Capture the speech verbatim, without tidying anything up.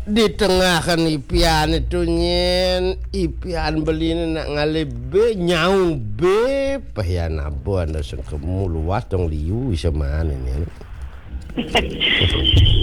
di tengah kan ipian itu nyen ipian beli nak ngalebe nyau be pahian abo anda sengkemu luas dong liu bisa mana nih